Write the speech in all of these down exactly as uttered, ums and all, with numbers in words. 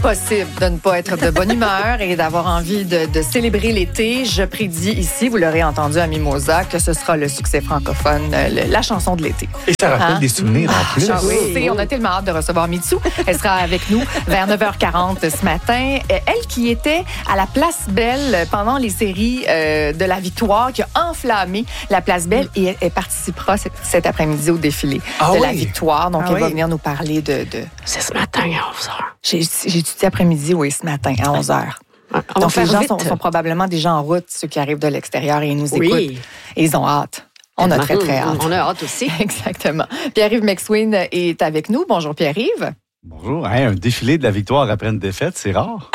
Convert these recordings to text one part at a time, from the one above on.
Possible de ne pas être de bonne humeur et d'avoir envie de, de célébrer l'été. Je prédis ici, vous l'aurez entendu à Mimosa, que ce sera le succès francophone, le, la chanson de l'été. Et ça rappelle hein? des souvenirs en plus. Ah, oui. On a tellement hâte de recevoir Mitsou. Elle sera avec nous vers neuf heures quarante ce matin. Elle qui était à la Place Belle pendant les séries euh, de la Victoire, qui a enflammé la Place Belle et elle, elle participera cet, cet après-midi au défilé ah, de oui. la Victoire. Donc, ah, elle oui. va venir nous parler de... de... C'est ce matin à onze heures. J'ai, j'ai étudié après-midi, oui, ce matin, à onze heures. On Donc, va les faire gens sont, vite. sont probablement déjà en route, ceux qui arrivent de l'extérieur et ils nous Oui. écoutent. Et ils ont hâte. On a très, très hâte. On a hâte aussi. Exactement. Pierre-Yves McSween est avec nous. Bonjour, Pierre-Yves. Bonjour. Hey, un défilé de la victoire après une défaite, c'est rare.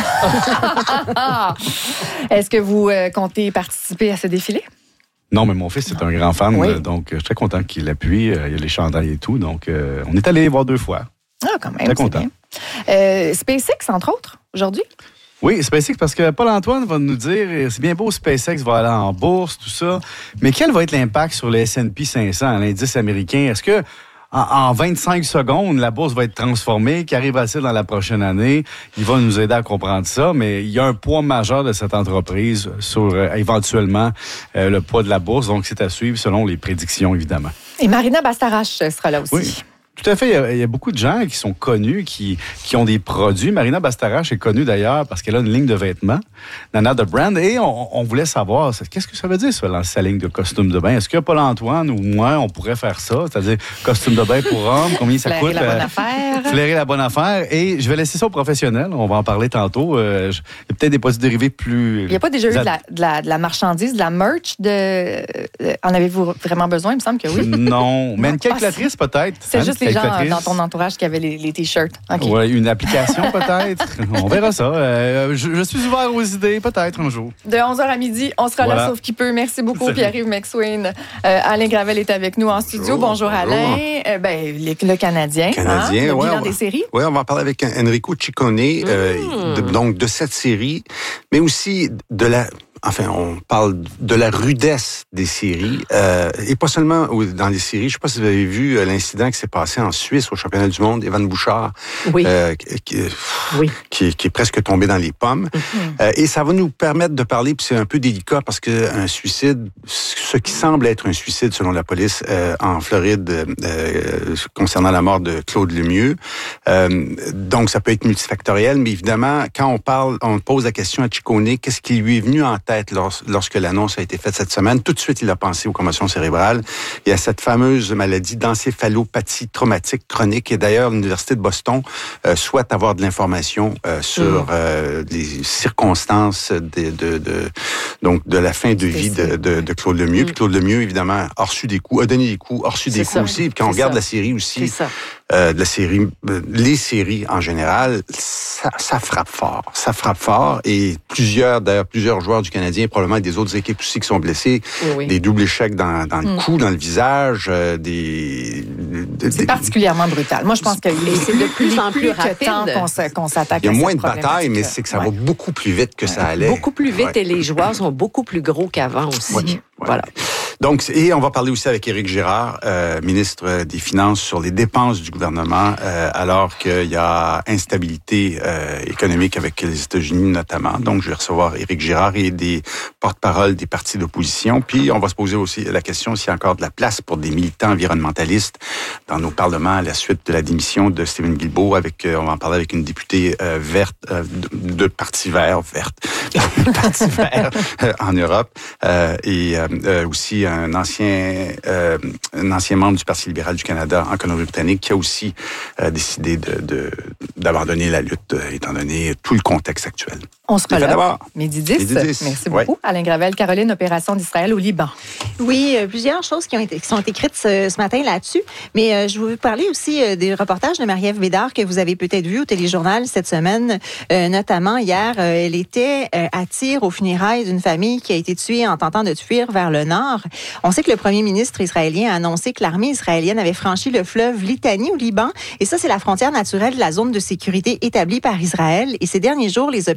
Est-ce que vous euh, comptez participer à ce défilé? Non, mais mon fils est un grand fan, Oui. euh, donc je suis très content qu'il appuie. Euh, il y a les chandails et tout. Donc, euh, on est allé les voir deux fois. Ah, quand même. Très c'est content. bien. Euh, SpaceX, entre autres, aujourd'hui? Oui, SpaceX, parce que Paul-Antoine va nous dire, c'est bien beau, SpaceX va aller en bourse, tout ça, mais quel va être l'impact sur le S and P cinq cents, l'indice américain? Est-ce que en, en vingt-cinq secondes, la bourse va être transformée? Qu'arrivera-t-il dans la prochaine année? Il va nous aider à comprendre ça, mais il y a un poids majeur de cette entreprise sur euh, éventuellement euh, le poids de la bourse, donc c'est à suivre selon les prédictions, évidemment. Et Marina Bastarache sera là aussi. Oui. Tout à fait. Il y, a, il y a beaucoup de gens qui sont connus, qui, qui ont des produits. Marina Bastarache est connue d'ailleurs parce qu'elle a une ligne de vêtements, Nana de Brand, et on, on voulait savoir, qu'est-ce que ça veut dire, ça, lancer sa ligne de costume de bain? Est-ce que Paul-Antoine ou moi, on pourrait faire ça? C'est-à-dire costume de bain pour hommes, combien ça Flairer coûte? la bonne euh, affaire. Flairer la bonne affaire. Et je vais laisser ça aux professionnels. On va en parler tantôt. Euh, je, il y a peut-être des produits dérivés plus... Il n'y a pas déjà eu de la, de, la, de la marchandise, de la merch? De, euh, en avez-vous vraiment besoin? Il me semble que oui. Non, mais une calculatrice peut-être. C'est hein, juste une les gens calculatrice. dans ton entourage qui avaient les, les T-shirts. Okay. Ouais, une application peut-être. On verra ça. Euh, je, je suis ouvert aux idées, peut-être un jour. De onze heures à midi, on sera Voilà. là sauf qui peut. Merci beaucoup, Salut. Pierre-Yves McSween. Euh, Alain Gravel est avec nous en studio. Bonjour, Bonjour. Alain. Euh, ben, le, le Canadien. Canadien, hein, le ouais, bilan ouais. des séries. Oui, on va en parler avec Enrico Ciccone, Mmh. euh, de, donc de cette série, mais aussi de la... Enfin, on parle de la rudesse des séries, euh, et pas seulement dans les séries. Je ne sais pas si vous avez vu euh, l'incident qui s'est passé en Suisse au championnat du monde, Evan Bouchard, Oui. euh, qui, Oui. qui, qui est presque tombé dans les pommes. Mm-hmm. Euh, et ça va nous permettre de parler, puis c'est un peu délicat parce qu'un suicide, ce qui semble être un suicide selon la police euh, en Floride euh, concernant la mort de Claude Lemieux, euh, donc ça peut être multifactoriel, mais évidemment, quand on parle, on pose la question à Ciccone, qu'est-ce qui lui est venu en tête lors, lorsque l'annonce a été faite cette semaine? Tout de suite, il a pensé aux commotions cérébrales et à cette fameuse maladie d'encéphalopathie traumatique chronique. Et d'ailleurs, l'Université de Boston euh, souhaite avoir de l'information euh, sur euh, les circonstances de, de, de, donc de la fin de vie de, de, de Claude Lemieux. Mm. Puis Claude Lemieux, évidemment, a reçu des coups, a donné des coups, a reçu des C'est coups ça. aussi. Et puis quand on C'est regarde ça. la série C'est aussi, ça. euh, de la série, euh, les séries en général, ça, ça frappe fort. Ça frappe fort. Et plusieurs, d'ailleurs, plusieurs joueurs du Canadien, probablement des autres équipes aussi qui sont blessés, Oui, oui. des doubles échecs dans, dans le Mm. cou, dans le visage, euh, des... des- C'est des- particulièrement brutal. Moi, je pense que Et c'est de plus en plus que rapide. temps qu'on, se- qu'on s'attaque Il y a à moins cette de batailles, mais problématique-là. c'est que ça Ouais. va beaucoup plus vite que ça allait. Beaucoup plus vite Ouais. et les joueurs sont beaucoup plus gros qu'avant aussi. Ouais, ouais. Voilà. Donc, et on va parler aussi avec Éric Girard, euh, ministre des Finances, sur les dépenses du gouvernement, euh, alors qu'il y a instabilité euh, économique avec les États-Unis notamment. Donc, je vais recevoir Éric Girard et des porte-paroles des partis d'opposition. Puis, on va se poser aussi la question s'il y a encore de la place pour des militants environnementalistes dans nos parlements à la suite de la démission de Stephen Guilbeault. Avec, euh, on va en parler avec une députée euh, verte, euh, de, de Parti vert, verte, Parti vert euh, en Europe, euh, et euh, euh, aussi un ancien, euh, un ancien membre du Parti libéral du Canada en Colombie-Britannique qui a aussi euh, décidé de, de, d'abandonner la lutte, euh, étant donné tout le contexte actuel. On sera Les là. faits d'abord. Midi dix. Midi dix. Merci Ouais. beaucoup. Alain Gravel, Caroline, opération d'Israël au Liban. Oui, euh, plusieurs choses qui ont été qui sont écrites ce, ce matin là-dessus. Mais euh, je voulais vous parler aussi euh, des reportages de Marie-Ève Bédard que vous avez peut-être vu au téléjournal cette semaine. Euh, notamment hier, euh, elle était euh, à Tyr aux funérailles d'une famille qui a été tuée en tentant de fuir vers le nord. On sait que le premier ministre israélien a annoncé que l'armée israélienne avait franchi le fleuve Litani au Liban. Et ça, c'est la frontière naturelle de la zone de sécurité établie par Israël. Et ces derniers jours, les opérations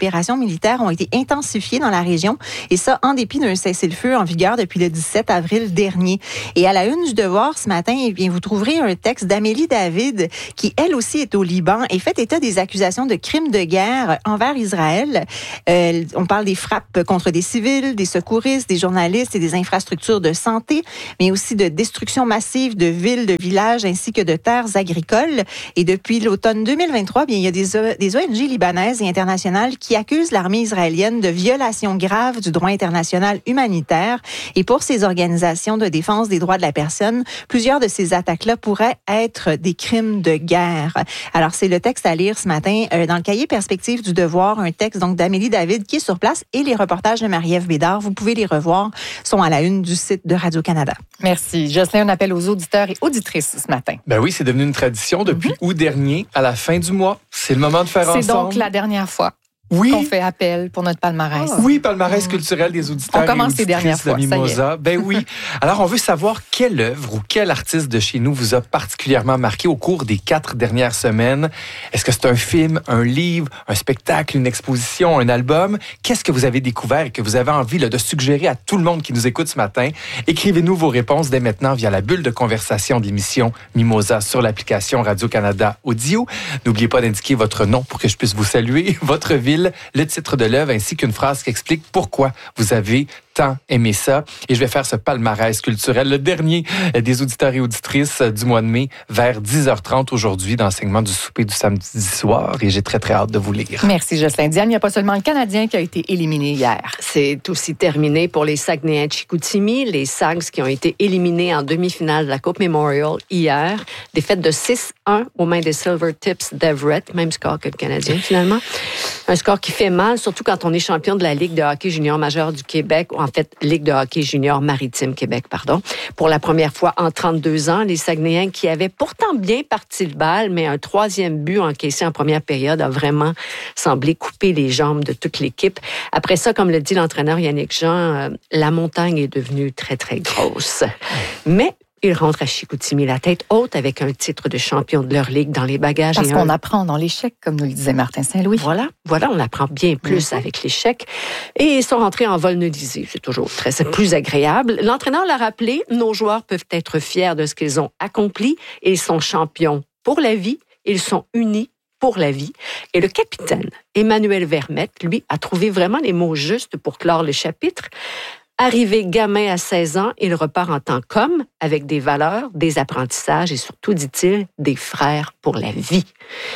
militaires ont été intensifiées dans la région, et ça en dépit d'un cessez-le-feu en vigueur depuis le dix-sept avril dernier. Et à la une du Devoir ce matin, eh bien, vous trouverez un texte d'Amélie David, qui elle aussi est au Liban et fait état des accusations de crimes de guerre envers Israël. Euh, on parle des frappes contre des civils, des secouristes, des journalistes et des infrastructures de santé, mais aussi de destruction massive de villes, de villages ainsi que de terres agricoles. Et depuis l'automne deux mille vingt-trois, bien, il y a des, o- des O N G libanaises et internationales qui accusent l'armée israélienne de violations graves du droit international humanitaire. Et pour ces organisations de défense des droits de la personne, plusieurs de ces attaques-là pourraient être des crimes de guerre. Alors, c'est le texte à lire ce matin euh, dans le cahier Perspective du Devoir, un texte donc d'Amélie David qui est sur place, et les reportages de Marie-Ève Bédard, vous pouvez les revoir, sont à la une du site de Radio-Canada. Merci. Jocelyn, on appelle aux auditeurs et auditrices ce matin. Ben oui, c'est devenu une tradition depuis mm-hmm. août dernier, à la fin du mois. C'est le moment de faire c'est ensemble. C'est donc la dernière fois. Oui. Qu'on fait appel pour notre palmarès. Ah. Oui, palmarès mmh. culturel des auditeurs. On commence les dernières fois, de Mimosa. Ben oui. Alors, on veut savoir quelle œuvre ou quel artiste de chez nous vous a particulièrement marqué au cours des quatre dernières semaines. Est-ce que c'est un film, un livre, un spectacle, une exposition, un album? Qu'est-ce que vous avez découvert et que vous avez envie là, de suggérer à tout le monde qui nous écoute ce matin? Écrivez-nous vos réponses dès maintenant via la bulle de conversation de l'émission Mimosa sur l'application Radio-Canada Audio. N'oubliez pas d'indiquer votre nom pour que je puisse vous saluer, votre ville, le titre de l'œuvre ainsi qu'une phrase qui explique pourquoi vous avez tant aimé ça. Et je vais faire ce palmarès culturel, le dernier des auditeurs et auditrices du mois de mai, vers dix heures trente aujourd'hui dans le segment du souper du samedi soir. Et j'ai très, très hâte de vous lire. Merci, Jocelyn. Diane, il n'y a pas seulement le Canadien qui a été éliminé hier. C'est aussi terminé pour les Saguenayens de Chicoutimi, les Sags qui ont été éliminés en demi-finale de la Coupe Memorial hier. Défaite de six un aux mains des Silver Tips d'Everett, même score que le Canadien finalement. Un score qui fait mal, surtout quand on est champion de la Ligue de hockey junior majeur du Québec, ou en fait, Ligue de hockey junior maritime Québec, pardon. Pour la première fois en trente-deux ans, les Saguenayens qui avaient pourtant bien parti le bal, mais un troisième but encaissé en première période a vraiment semblé couper les jambes de toute l'équipe. Après ça, comme le dit l'entraîneur Yannick Jean, euh, la montagne est devenue très, très grosse. Mais ils rentrent à Chicoutimi la tête haute avec un titre de champion de leur ligue dans les bagages. Parce et qu'on un... apprend dans l'échec, comme nous le disait Martin Saint-Louis. Voilà, voilà, on apprend bien plus mmh. avec l'échec. Et ils sont rentrés en vol nudisé. C'est toujours très, c'est plus agréable. L'entraîneur l'a rappelé, nos joueurs peuvent être fiers de ce qu'ils ont accompli. Ils sont champions pour la vie. Ils sont unis pour la vie. Et le capitaine, Emmanuel Vermette, lui, a trouvé vraiment les mots justes pour clore le chapitre. Arrivé gamin à seize ans, il repart en tant qu'homme avec des valeurs, des apprentissages et surtout, dit-il, des frères pour la vie.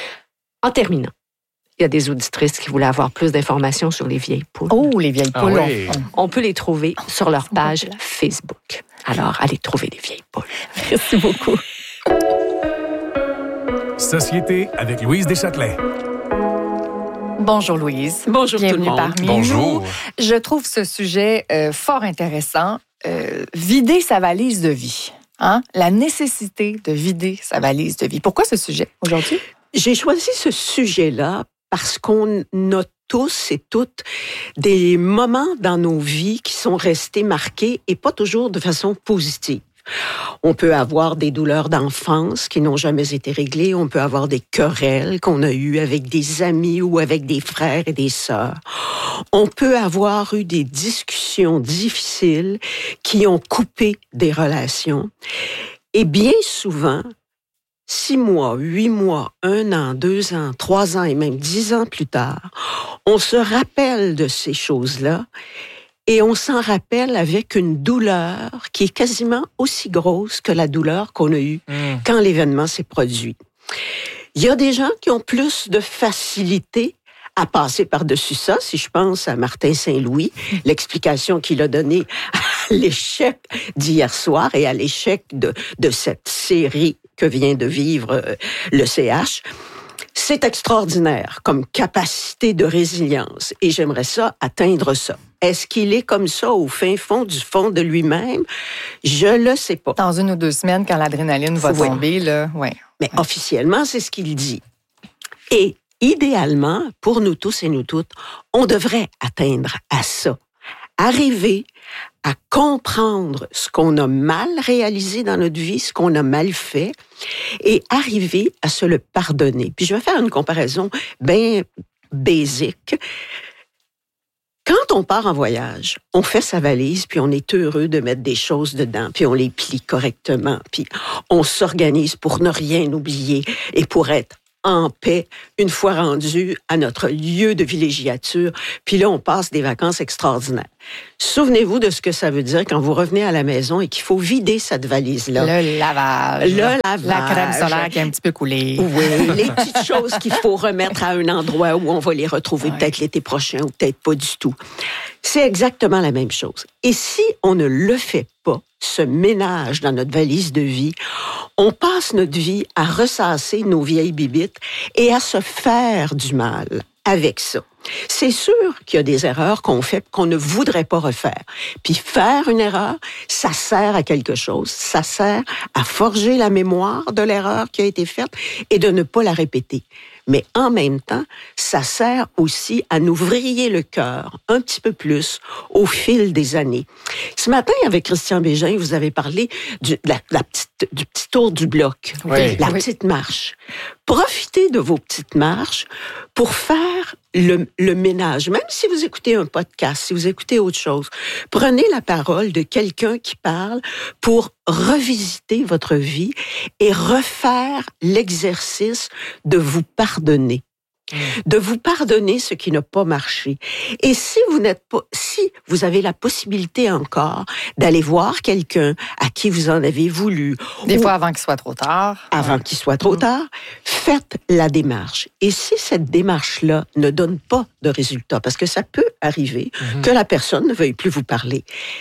En terminant, il y a des auditrices qui voulaient avoir plus d'informations sur les vieilles poules. Oh, les vieilles poules. Ah oui. on, on peut les trouver sur leur page Facebook. Alors, allez trouver les vieilles poules. Merci beaucoup. Société avec Louise Deschâtelet. Bonjour Louise. Bonjour Bienvenue tout le monde. Parmi Bonjour. nous. Je trouve ce sujet euh, fort intéressant. Euh, vider sa valise de vie. Hein? La nécessité de vider sa valise de vie. Pourquoi ce sujet aujourd'hui? J'ai choisi ce sujet-là parce qu'on a tous et toutes des moments dans nos vies qui sont restés marqués et pas toujours de façon positive. On peut avoir des douleurs d'enfance qui n'ont jamais été réglées. On peut avoir des querelles qu'on a eues avec des amis ou avec des frères et des sœurs. On peut avoir eu des discussions difficiles qui ont coupé des relations. Et bien souvent, six mois, huit mois, un an, deux ans, trois ans et même dix ans plus tard, on se rappelle de ces choses-là. Et on s'en rappelle avec une douleur qui est quasiment aussi grosse que la douleur qu'on a eue mmh. quand l'événement s'est produit. Il y a des gens qui ont plus de facilité à passer par-dessus ça. Si je pense à Martin Saint-Louis, l'explication qu'il a donnée à l'échec d'hier soir et à l'échec de, de cette série que vient de vivre euh, le C H, c'est extraordinaire comme capacité de résilience et j'aimerais ça, atteindre ça. Est-ce qu'il est comme ça au fin fond du fond de lui-même? Je le sais pas. Dans une ou deux semaines, quand l'adrénaline va oui. tomber, là, ouais. Mais ouais. officiellement, c'est ce qu'il dit. Et idéalement, pour nous tous et nous toutes, on devrait atteindre à ça. Arriver à comprendre ce qu'on a mal réalisé dans notre vie, ce qu'on a mal fait, et arriver à se le pardonner. Puis je vais faire une comparaison bien basique. Quand on part en voyage, on fait sa valise, puis on est heureux de mettre des choses dedans, puis on les plie correctement, puis on s'organise pour ne rien oublier et pour être en paix une fois rendu à notre lieu de villégiature. Puis là, on passe des vacances extraordinaires. Souvenez-vous de ce que ça veut dire quand vous revenez à la maison et qu'il faut vider cette valise-là. Le lavage. Le lavage. La crème solaire qui a un petit peu coulé. Oui, les petites choses qu'il faut remettre à un endroit où on va les retrouver ouais. peut-être l'été prochain ou peut-être pas du tout. C'est exactement la même chose. Et si on ne le fait pas, ce ménage dans notre valise de vie, on passe notre vie à ressasser nos vieilles bibites et à se faire du mal avec ça. C'est sûr qu'il y a des erreurs qu'on fait qu'on ne voudrait pas refaire. Puis faire une erreur, ça sert à quelque chose. Ça sert à forger la mémoire de l'erreur qui a été faite et de ne pas la répéter. Mais en même temps, ça sert aussi à nous vriller le cœur un petit peu plus au fil des années. Ce matin, avec Christian Bégin, vous avez parlé du, de la, la petite, du petit tour du bloc, oui. la oui. petite marche. Profitez de vos petites marches pour faire le, le ménage. Même si vous écoutez un podcast, si vous écoutez autre chose, prenez la parole de quelqu'un qui parle pour revisiter votre vie et refaire l'exercice de vous pardonner. De vous pardonner ce qui n'a pas marché. Et si vous n'êtes pas, si vous avez la possibilité encore d'aller voir quelqu'un à qui vous en avez voulu. Des fois avant qu'il soit trop tard. Avant qu'il soit trop tard, faites la démarche. Et si cette démarche-là ne donne pas de résultat, parce que ça peut arriver mm-hmm. que la personne ne veuille plus vous parler.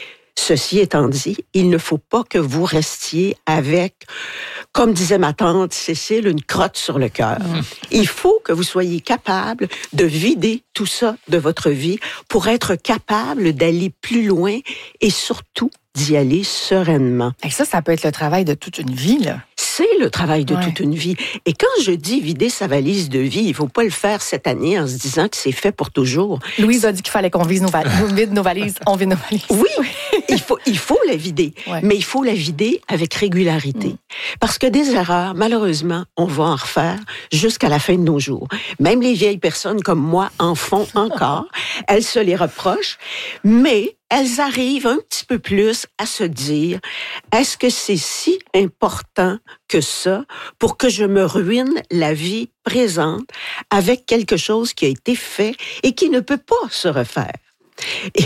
Ceci étant dit, il ne faut pas que vous restiez avec, comme disait ma tante Cécile, une crotte sur le cœur. Mmh. Il faut que vous soyez capable de vider tout ça de votre vie pour être capable d'aller plus loin et surtout d'y aller sereinement. Et ça, ça peut être le travail de toute une vie, là. C'est le travail de ouais. toute une vie. Et quand je dis vider sa valise de vie, il ne faut pas le faire cette année en se disant que c'est fait pour toujours. Louise a dit qu'il fallait qu'on vide nos, val- vide nos valises. On vide nos valises. Oui, il faut, il faut la vider. Ouais. Mais il faut la vider avec régularité. Mm. Parce que des erreurs, malheureusement, on va en refaire jusqu'à la fin de nos jours. Même les vieilles personnes comme moi en font encore. Elles se les reprochent. Mais elles arrivent un petit peu plus à se dire, est-ce que c'est si important que ça pour que je me ruine la vie présente avec quelque chose qui a été fait et qui ne peut pas se refaire? Et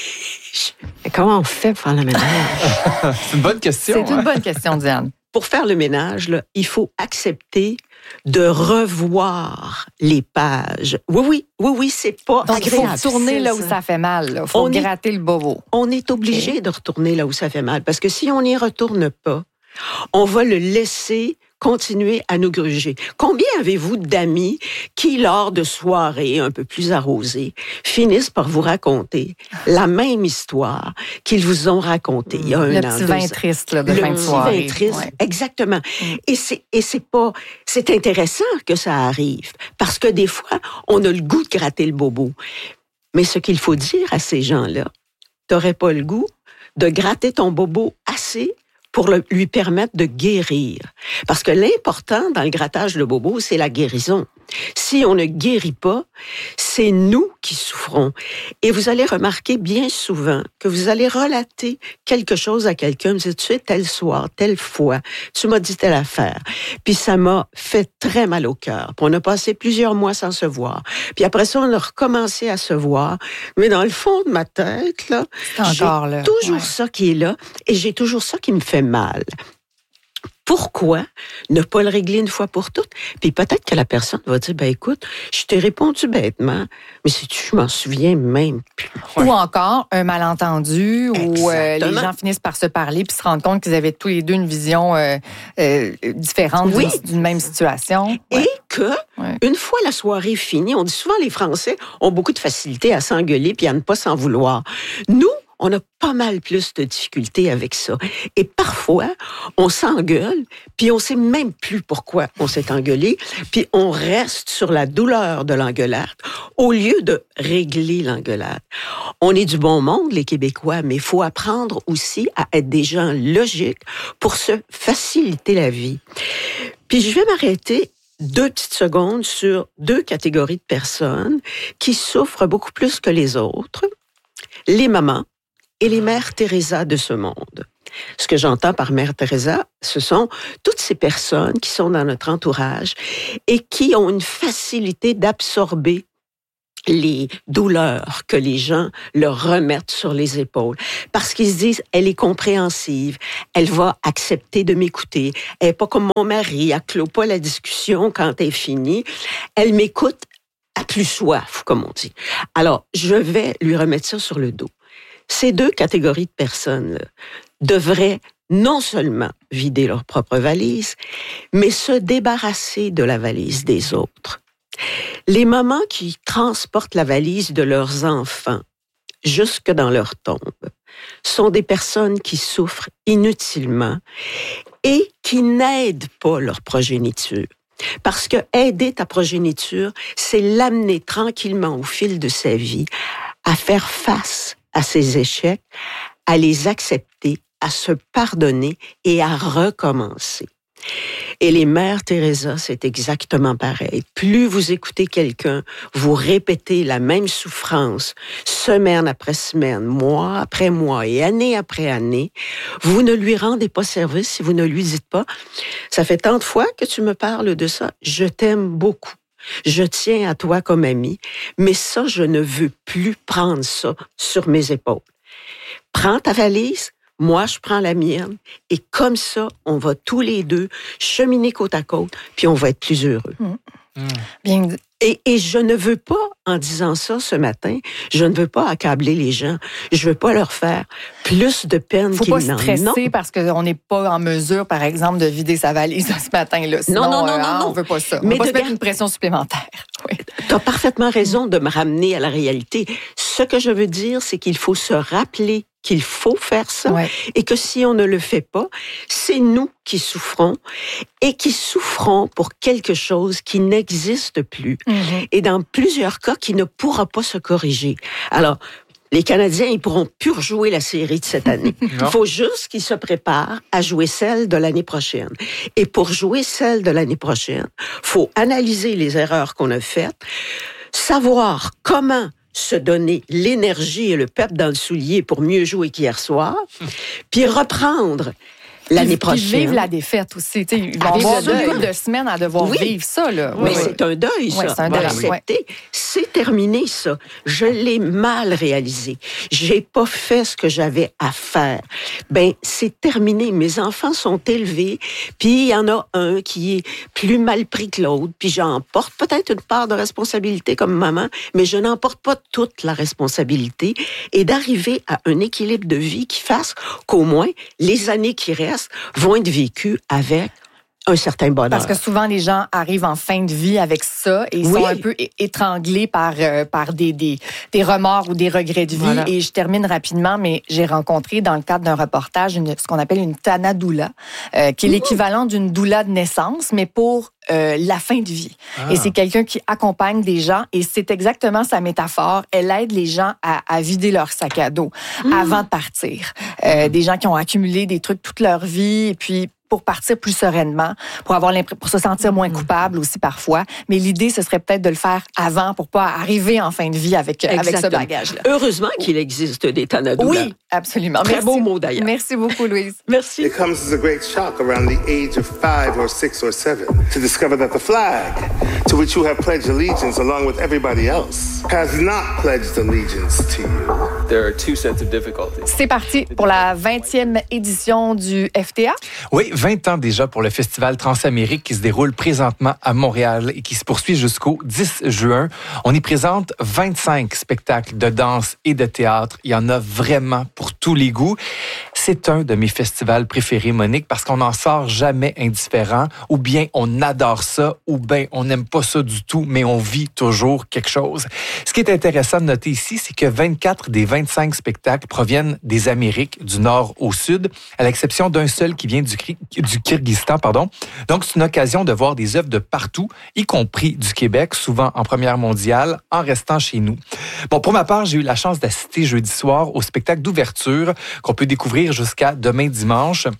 Et comment on fait pour faire le ménage? C'est une bonne question. C'est hein? une bonne question, Diane. Pour faire le ménage, là, il faut accepter de revoir les pages. Oui, oui, oui, oui, c'est pas Donc, il faut agréable. tourner là où ça fait mal. Il faut On est- gratter le bobo. On est obligé Okay. de retourner là où ça fait mal, parce que si on n'y retourne pas, on va le laisser continuer à nous gruger. Combien avez-vous d'amis qui, lors de soirées un peu plus arrosées, finissent par vous raconter la même histoire qu'ils vous ont racontée il y a un Le an, petit deux vin ans? triste là, de Le fin de petit soirée. vin triste, Ouais. exactement. Mm. Et c'est et c'est pas c'est intéressant que ça arrive parce que des fois on a le goût de gratter le bobo. Mais ce qu'il faut dire à ces gens-là, t'aurais pas le goût de gratter ton bobo assez pour le, lui permettre de guérir. Parce que l'important dans le grattage de bobo, c'est la guérison. Si on ne guérit pas, c'est nous qui souffrons. Et vous allez remarquer bien souvent que vous allez relater quelque chose à quelqu'un, vous dites, tu sais, tel soir, telle fois, tu m'as dit telle affaire. Puis ça m'a fait très mal au cœur. Puis on a passé plusieurs mois sans se voir. Puis après ça, on a recommencé à se voir. Mais dans le fond de ma tête, là, C'est j'ai encore là. toujours Ouais. ça qui est là et j'ai toujours ça qui me fait mal. Pourquoi ne pas le régler une fois pour toutes? Puis peut-être que la personne va dire, ben écoute, je t'ai répondu bêtement, mais si tu, je m'en souviens même plus. Ou encore un malentendu où euh, les Exactement. gens finissent par se parler puis se rendre compte qu'ils avaient tous les deux une vision euh, euh, différente Oui. d'une, d'une même situation. Ouais. Et que, Ouais. une fois la soirée finie, on dit souvent les Français ont beaucoup de facilité à s'engueuler puis à ne pas s'en vouloir. Nous, on a pas mal plus de difficultés avec ça. Et parfois, on s'engueule, puis on sait même plus pourquoi on s'est engueulé, puis on reste sur la douleur de l'engueulade au lieu de régler l'engueulade. On est du bon monde, les Québécois, mais il faut apprendre aussi à être des gens logiques pour se faciliter la vie. Puis je vais m'arrêter deux petites secondes sur deux catégories de personnes qui souffrent beaucoup plus que les autres, les mamans et les mères Teresa de ce monde. Ce que j'entends par mère Teresa, ce sont toutes ces personnes qui sont dans notre entourage et qui ont une facilité d'absorber les douleurs que les gens leur remettent sur les épaules. Parce qu'ils se disent, elle est compréhensive, elle va accepter de m'écouter, elle n'est pas comme mon mari, elle clôt pas la discussion quand elle est finie, elle m'écoute à plus soif, comme on dit. Alors, je vais lui remettre ça sur le dos. Ces deux catégories de personnes-là devraient non seulement vider leur propre valise, mais se débarrasser de la valise des autres. Les mamans qui transportent la valise de leurs enfants jusque dans leur tombe sont des personnes qui souffrent inutilement et qui n'aident pas leur progéniture. Parce que aider ta progéniture, c'est l'amener tranquillement au fil de sa vie à faire face à ses échecs, à les accepter, à se pardonner et à recommencer. Et les mères Teresa, c'est exactement pareil. Plus vous écoutez quelqu'un, vous répétez la même souffrance, semaine après semaine, mois après mois et année après année, vous ne lui rendez pas service si vous ne lui dites pas « Ça fait tant de fois que tu me parles de ça, je t'aime beaucoup. Je tiens à toi comme ami, mais ça, je ne veux plus prendre ça sur mes épaules. Prends ta valise, moi, je prends la mienne, et comme ça, on va tous les deux cheminer côte à côte, puis on va être plus heureux. Mmh. Mmh. Bien. Et, et je ne veux pas, en disant ça ce matin, je ne veux pas accabler les gens. Je veux pas leur faire plus de peine qu'ils n'en ont. Faut pas stresser parce qu'on n'est pas en mesure, par exemple, de vider sa valise ce matin-là. Sinon, non, non, non, euh, non, non. On veut pas ça. On ne veut pas se mettre une pression supplémentaire. Oui. Tu as parfaitement raison de me ramener à la réalité. Ce que je veux dire, c'est qu'il faut se rappeler qu'il faut faire ça ouais. et que si on ne le fait pas, c'est nous qui souffrons et qui souffrons pour quelque chose qui n'existe plus mm-hmm. et dans plusieurs cas qui ne pourra pas se corriger. Alors, les Canadiens, ils pourront plus rejouer la série de cette année. Il faut juste qu'ils se préparent à jouer celle de l'année prochaine. Et pour jouer celle de l'année prochaine, faut analyser les erreurs qu'on a faites, savoir comment se donner l'énergie et le pep dans le soulier pour mieux jouer qu'hier soir, puis reprendre l'année puis, prochaine. Puis vivre la défaite aussi. T'sais, ils vont avoir une couple de semaines à devoir oui. vivre ça. Là. Mais oui, c'est un deuil, ça. Oui, c'est un deuil. Accepter. Oui. C'est terminé, ça. Je l'ai mal réalisé. J'ai pas fait ce que j'avais à faire. Ben, c'est terminé. Mes enfants sont élevés, puis il y en a un qui est plus mal pris que l'autre, puis j'en porte peut-être une part de responsabilité comme maman, mais je n'en porte pas toute la responsabilité. Et d'arriver à un équilibre de vie qui fasse qu'au moins, les années qui restent vont être vécus avec un certain bonheur. Parce que souvent, les gens arrivent en fin de vie avec ça et ils oui. sont un peu étranglés par, euh, par des, des, des remords ou des regrets de vie. Voilà. Et je termine rapidement, mais j'ai rencontré dans le cadre d'un reportage une, ce qu'on appelle une Tana Doula, euh, qui est mmh. l'équivalent d'une doula de naissance, mais pour euh, la fin de vie. Ah. Et c'est quelqu'un qui accompagne des gens et c'est exactement sa métaphore. Elle aide les gens à, à vider leur sac à dos mmh. avant de partir. Euh, des gens qui ont accumulé des trucs toute leur vie et puis pour partir plus sereinement, pour avoir pour se sentir moins coupable aussi parfois. Mais l'idée, ce serait peut-être de le faire avant pour pas arriver en fin de vie avec, avec ce bagage-là. Heureusement qu'il existe des Tana Doula. Oui, absolument. Très Merci. beau mot d'ailleurs. Merci beaucoup, Louise. Merci. It comes as a great shock around the age of five or six or seven to discover that the flag to which you have pledged allegiance along with everybody else has not pledged allegiance to you. There are two sets of difficulties. C'est parti pour la vingtième édition du F T A. Oui, vingt ans déjà pour le Festival Transamérique qui se déroule présentement à Montréal et qui se poursuit jusqu'au dix juin. On y présente vingt-cinq spectacles de danse et de théâtre. Il y en a vraiment pour tous les goûts. C'est un de mes festivals préférés, Monique, parce qu'on n'en sort jamais indifférent. Ou bien on adore ça, ou bien on n'aime pas ça du tout, mais on vit toujours quelque chose. Ce qui est intéressant de noter ici, c'est que vingt-quatre des vingt-cinq spectacles proviennent des Amériques, du nord au sud, à l'exception d'un seul qui vient du, du Kyrgyzstan. Pardon. Donc, c'est une occasion de voir des œuvres de partout, y compris du Québec, souvent en première mondiale, en restant chez nous. Bon, pour ma part, j'ai eu la chance d'assister jeudi soir au spectacle d'ouverture qu'on peut découvrir jusqu'à demain dimanche.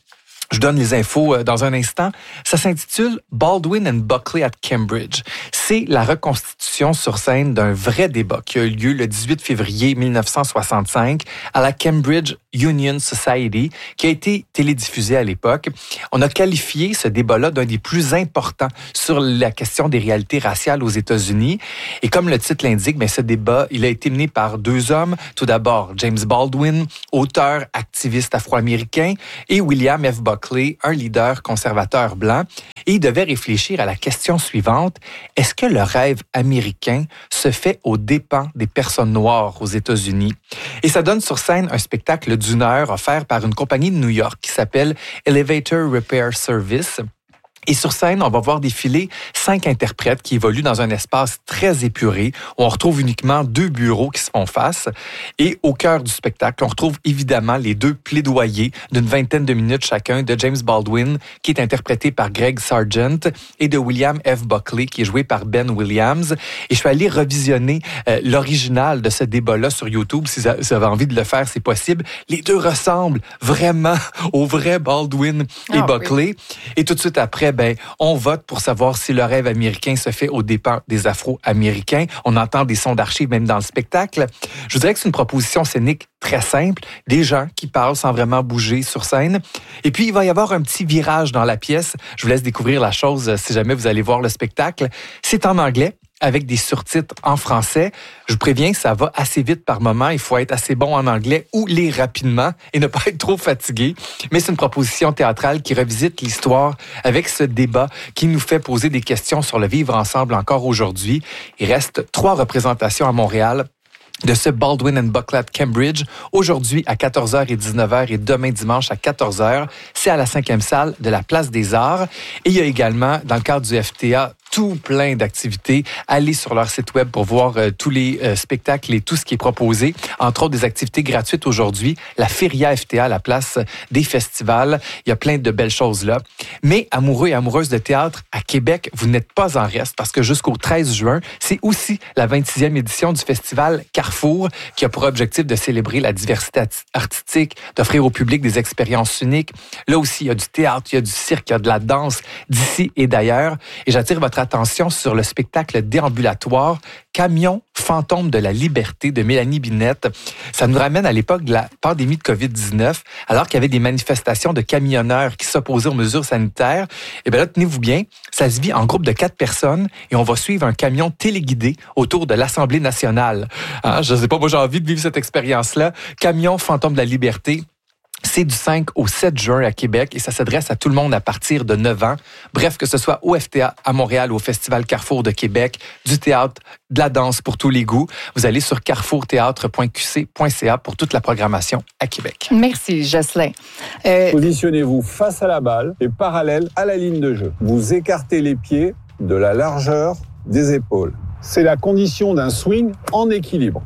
Je donne les infos dans un instant. Ça s'intitule Baldwin and Buckley at Cambridge. C'est la reconstitution sur scène d'un vrai débat qui a eu lieu le dix-huit février mille neuf cent soixante-cinq à la Cambridge Union Society, qui a été télédiffusé à l'époque. On a qualifié ce débat-là d'un des plus importants sur la question des réalités raciales aux États-Unis. Et comme le titre l'indique, bien, ce débat, il a été mené par deux hommes. Tout d'abord, James Baldwin, auteur, activiste afro-américain, et William F. Buckley, un leader conservateur blanc. Et il devait réfléchir à la question suivante. Est-ce que le rêve américain se fait aux dépens des personnes noires aux États-Unis? Et ça donne sur scène un spectacle d'une heure offert par une compagnie de New York qui s'appelle Elevator Repair Service. Et sur scène, on va voir défiler cinq interprètes qui évoluent dans un espace très épuré où on retrouve uniquement deux bureaux qui se font face. Et au cœur du spectacle, on retrouve évidemment les deux plaidoyers d'une vingtaine de minutes chacun de James Baldwin, qui est interprété par Greg Sargent, et de William F. Buckley, qui est joué par Ben Williams. Et je suis allé revisionner euh, l'original de ce débat-là sur YouTube. Si vous avez envie de le faire, c'est possible. Les deux ressemblent vraiment au vrai Baldwin et oh, Buckley. Oui. Et tout de suite après, ben, on vote pour savoir si le rêve américain se fait aux dépens des Afro-Américains. On entend des sons d'archives même dans le spectacle. Je vous dirais que c'est une proposition scénique très simple, des gens qui parlent sans vraiment bouger sur scène. Et puis, il va y avoir un petit virage dans la pièce. Je vous laisse découvrir la chose si jamais vous allez voir le spectacle. C'est en anglais, avec des surtitres en français. Je vous préviens, ça va assez vite par moment. Il faut être assez bon en anglais ou lire rapidement et ne pas être trop fatigué. Mais c'est une proposition théâtrale qui revisite l'histoire avec ce débat qui nous fait poser des questions sur le vivre ensemble encore aujourd'hui. Il reste trois représentations à Montréal de ce Baldwin and Buckley at Cambridge, aujourd'hui à quatorze heures et dix-neuf heures et demain dimanche à quatorze heures. C'est à la cinquième salle de la Place des Arts. Et il y a également, dans le cadre du F T A, tout plein d'activités. Allez sur leur site web pour voir euh, tous les euh, spectacles et tout ce qui est proposé. Entre autres, des activités gratuites aujourd'hui. La Feria F T A, la place des festivals. Il y a plein de belles choses là. Mais amoureux et amoureuses de théâtre, à Québec, vous n'êtes pas en reste parce que jusqu'au treize juin, c'est aussi la vingt-sixième édition du festival Carrefour qui a pour objectif de célébrer la diversité artistique, d'offrir au public des expériences uniques. Là aussi, il y a du théâtre, il y a du cirque, il y a de la danse d'ici et d'ailleurs. Et j'attire votre attention sur le spectacle déambulatoire Camion fantôme de la liberté de Mélanie Binette. Ça nous ramène à l'époque de la pandémie de covid dix-neuf, alors qu'il y avait des manifestations de camionneurs qui s'opposaient aux mesures sanitaires. Et bien là, tenez-vous bien, ça se vit en groupe de quatre personnes et on va suivre un camion téléguidé autour de l'Assemblée nationale. Hein, je ne sais pas, moi j'ai envie de vivre cette expérience-là. Camion fantôme de la liberté. C'est du cinq au sept juin à Québec et ça s'adresse à tout le monde à partir de neuf ans. Bref, que ce soit au F T A à Montréal ou au Festival Carrefour de Québec, du théâtre, de la danse pour tous les goûts. Vous allez sur carrefour théâtre point q c point c a pour toute la programmation à Québec. Merci, Jocelyn. Euh... Positionnez-vous face à la balle et parallèle à la ligne de jeu. Vous écartez les pieds de la largeur des épaules. C'est la condition d'un swing en équilibre.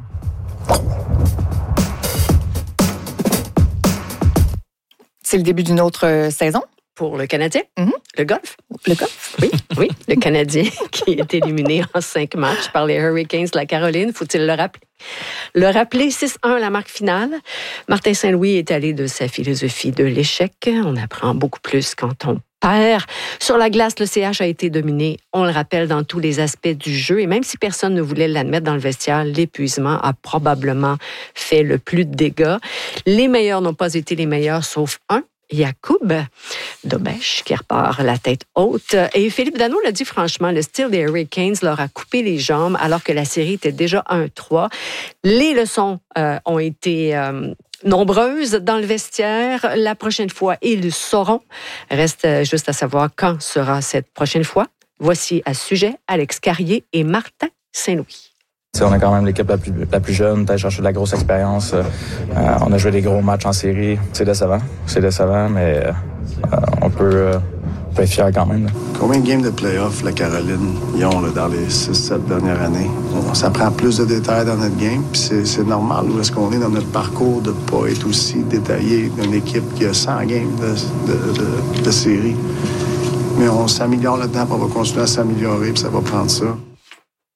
C'est le début d'une autre saison. Pour le Canadien, mm-hmm. le golf. Le golf? Oui, oui. Le Canadien qui est éliminé en cinq matchs par les Hurricanes de la Caroline, faut-il le rappeler? Le rappeler, six un, la marque finale. Martin Saint-Louis est allé de sa philosophie de l'échec. On apprend beaucoup plus quand on perd. Sur la glace, le C H a été dominé, on le rappelle, dans tous les aspects du jeu. Et même si personne ne voulait l'admettre dans le vestiaire, l'épuisement a probablement fait le plus de dégâts. Les meilleurs n'ont pas été les meilleurs, sauf un. Yacoub Dobèche qui repart la tête haute. Et Philippe Danault l'a dit franchement, le style des Hurricanes leur a coupé les jambes alors que la série était déjà un trois. Les leçons euh, ont été euh, nombreuses dans le vestiaire. La prochaine fois, ils le sauront. Reste juste à savoir quand sera cette prochaine fois. Voici à ce sujet Alex Carrier et Martin Saint-Louis. T'sais, on est quand même l'équipe la plus, la plus jeune, t'as cherché de la grosse expérience. Euh, on a joué des gros matchs en série. C'est décevant, c'est décevant, mais euh, on, peut, euh, on peut être fiers quand même. Là. Combien de games de play-off la Caroline ils ont là, dans les six sept dernières années? On, ça prend plus de détails dans notre game, puis c'est, c'est normal où est-ce qu'on est dans notre parcours de ne pas être aussi détaillé d'une équipe qui a cent games de, de, de, de série. Mais on s'améliore là-dedans, puis on va continuer à s'améliorer, puis ça va prendre ça.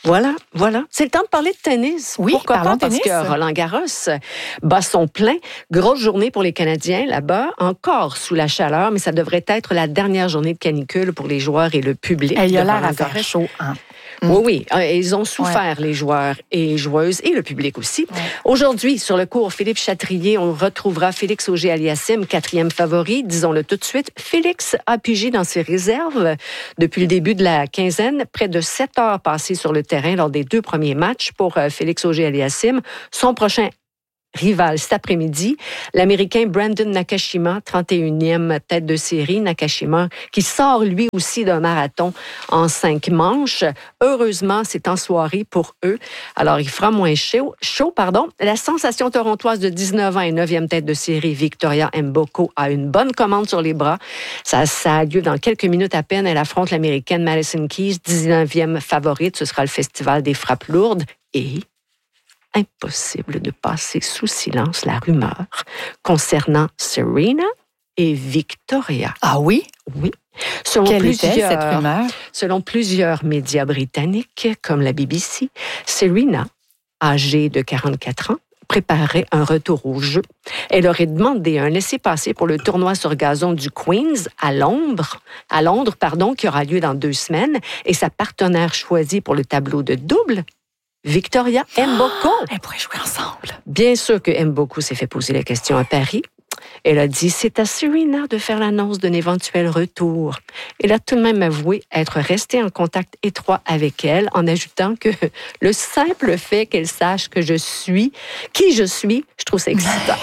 Voilà, voilà. C'est le temps de parler de tennis. Oui, pourquoi parlons pas? tennis. Parce que Roland Garros bat son plein. Grosse journée pour les Canadiens là-bas, encore sous la chaleur, mais ça devrait être la dernière journée de canicule pour les joueurs et le public. Il y a de l'air Roland à faire Garros. chaud, hein? Oui, oui. Ils ont souffert, ouais. les joueurs et joueuses, et le public aussi. Ouais. Aujourd'hui, sur le cours Philippe Chatrier, on retrouvera Félix Auger-Aliassime, quatrième favori. Disons-le tout de suite. Félix a pigé dans ses réserves depuis le début de la quinzaine. Près de sept heures passées sur le terrain lors des deux premiers matchs pour Félix Auger-Aliassime. Son prochain rival cet après-midi, l'Américain Brandon Nakashima, trente et unième tête de série. Nakashima qui sort lui aussi d'un marathon en cinq manches. Heureusement, c'est en soirée pour eux. Alors, il fera moins chaud. chaud pardon. La sensation torontoise de dix-neuf ans et neuvième tête de série, Victoria Mboko, a une bonne commande sur les bras. Ça, ça a lieu dans quelques minutes à peine. Elle affronte l'Américaine Madison Keys, dix-neuvième favorite. Ce sera le Festival des frappes lourdes. Et impossible de passer sous silence la rumeur concernant Serena et Victoria. Ah oui? Oui. Selon Quelle plusieurs, était cette rumeur? Selon plusieurs médias britanniques, comme la B B C, Serena, âgée de quarante-quatre ans, préparait un retour au jeu. Elle aurait demandé un laissez-passer pour le tournoi sur gazon du Queen's à Londres, à Londres, pardon, qui aura lieu dans deux semaines, et sa partenaire choisie pour le tableau de double, Victoria Mboko. Oh, elles pourraient jouer ensemble. Bien sûr que Mboko s'est fait poser la question à Paris. Elle a dit, c'est à Serena de faire l'annonce d'un éventuel retour. Elle a tout de même avoué être restée en contact étroit avec elle, en ajoutant que le simple fait qu'elle sache que je suis, qui je suis, je trouve ça excitant.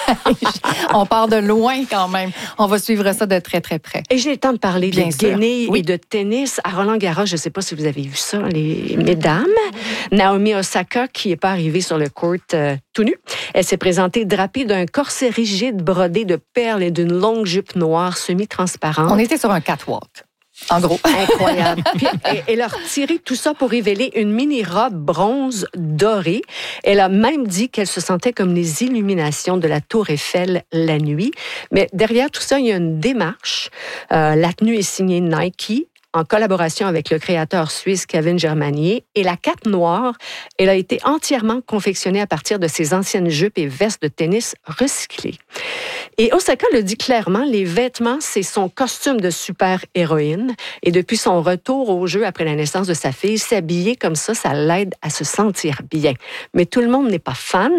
On part de loin quand même. On va suivre ça de très, très près. Et j'ai le temps de parler Bien de sûr. Guinée Oui. et de tennis. À Roland-Garros, je ne sais pas si vous avez vu ça, les mesdames. Naomi Osaka, qui n'est pas arrivée sur le court euh, tout nu. Elle s'est présentée drapée d'un corset rigide brodé de perles et d'une longue jupe noire semi-transparente. On était sur un catwalk. En gros. Incroyable. Puis, elle, elle a retiré tout ça pour révéler une mini-robe bronze dorée. Elle a même dit qu'elle se sentait comme les illuminations de la Tour Eiffel la nuit. Mais derrière tout ça, il y a une démarche. Euh, la tenue est signée Nike, en collaboration avec le créateur suisse Kevin Germanier. Et la cape noire, elle a été entièrement confectionnée à partir de ses anciennes jupes et vestes de tennis recyclées. Et Osaka le dit clairement, les vêtements, c'est son costume de super-héroïne. Et depuis son retour au jeu après la naissance de sa fille, s'habiller comme ça, ça l'aide à se sentir bien. Mais tout le monde n'est pas fan.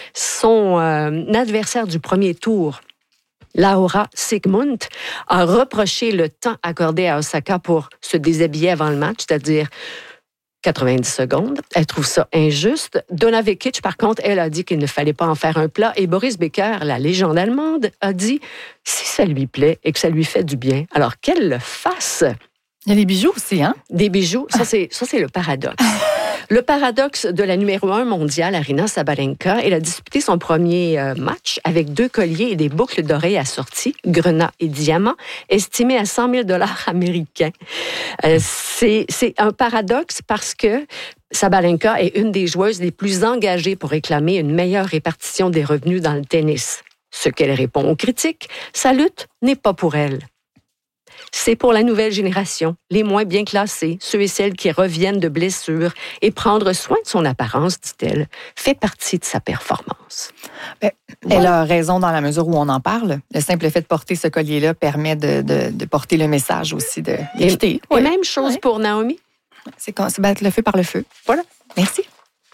Son euh, adversaire du premier tour, Laura Sigmund, a reproché le temps accordé à Osaka pour se déshabiller avant le match, c'est-à-dire quatre-vingt-dix secondes. Elle trouve ça injuste. Donna Vekic, par contre, elle a dit qu'il ne fallait pas en faire un plat. Et Boris Becker, la légende allemande, a dit si ça lui plaît et que ça lui fait du bien, alors qu'elle le fasse. Il y a les bijoux aussi, hein? Des bijoux, ça c'est, ça, c'est le paradoxe. Le paradoxe de la numéro un mondiale, Aryna Sabalenka, elle a disputé son premier euh, match avec deux colliers et des boucles d'oreilles assorties, grenat et diamant, estimés à cent mille dollars américains. Euh, c'est, c'est un paradoxe parce que Sabalenka est une des joueuses les plus engagées pour réclamer une meilleure répartition des revenus dans le tennis. Ce qu'elle répond aux critiques, sa lutte n'est pas pour elle. C'est pour la nouvelle génération, les moins bien classés, ceux et celles qui reviennent de blessures. Et prendre soin de son apparence, dit-elle, fait partie de sa performance. Ben, elle voilà. a raison dans la mesure où on en parle. Le simple fait de porter ce collier-là permet de, de, de porter le message aussi de l'équité. Et, ouais. et même chose ouais. pour Naomi. C'est, c'est battre le feu par le feu. Voilà. Merci.